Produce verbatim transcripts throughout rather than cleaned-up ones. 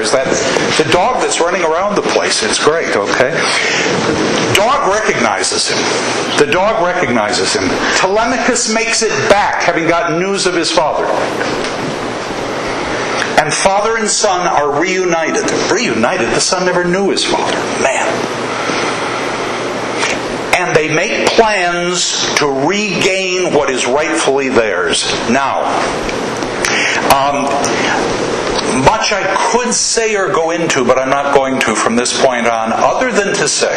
There's that the dog that's running around the place. It's great, okay? Dog recognizes him. The dog recognizes him. Telemachus makes it back, having gotten news of his father. And father and son are reunited. Reunited? The son never knew his father. Man. And they make plans to regain what is rightfully theirs. Now, um, much I could say or go into, but I'm not going to from this point on, other than to say,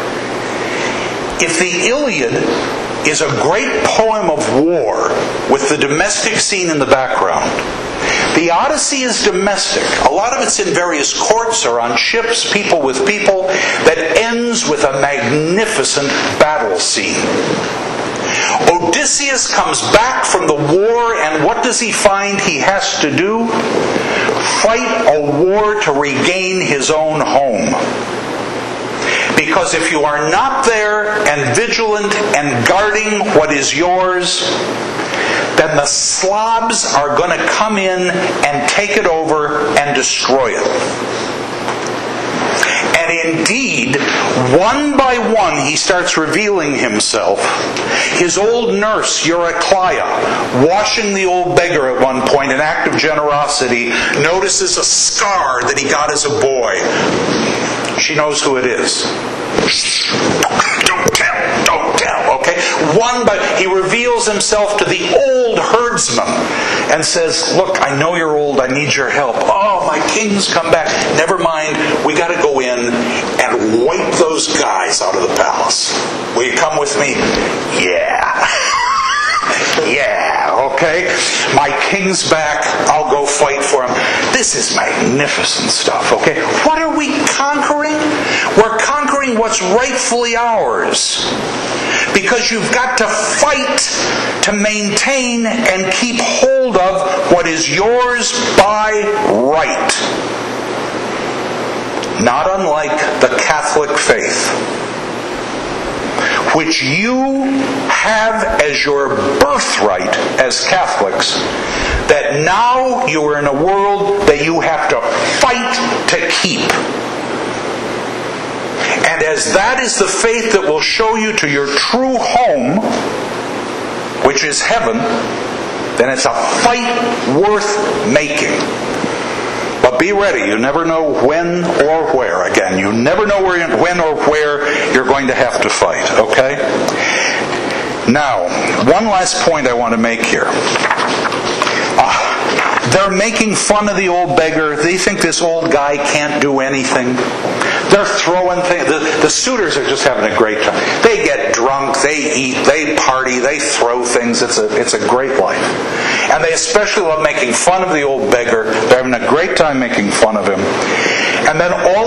if the Iliad is a great poem of war with the domestic scene in the background, the Odyssey is domestic. A lot of it's in various courts or on ships, people with people, that ends with a magnificent battle scene. Odysseus comes back from the war, and what does he find he has to do? Fight a war to regain his own home. Because if you are not there and vigilant and guarding what is yours, then the Slavs are going to come in and take it over and destroy it. And indeed, one by one, he starts revealing himself. His old nurse, Eurycleia, washing the old beggar at one point, an act of generosity, notices a scar that he got as a boy. She knows who it is. Don't tell, don't tell, okay? One by he reveals himself to the old herdsman and says, look, I know you're old, I need your help. Oh, my king's come back. Never mind, we got to go in and wipe those guys out of the palace. Will you come with me? Yeah. Yeah, okay? My king's back. I'll go fight for him. This is magnificent stuff, okay? What are we conquering? We're conquering what's rightfully ours. Because you've got to fight to maintain and keep hold of what is yours by right. Not unlike the Catholic faith, which you have as your birthright as Catholics, that now you are in a world that you have to fight to keep. And as that is the faith that will show you to your true home, which is heaven, then it's a fight worth making. But be ready. You never know when or where. Again, you never know where, when or where you're going to have to fight. Okay? Now, one last point I want to make here. Uh, they're making fun of the old beggar. They think this old guy can't do anything. They're throwing things. The, the suitors are just having a great time. They get drunk, they eat, they party, they throw things. It's a, it's a great life. And they especially love making fun of the old beggar. They're having a great time making fun of him. And then all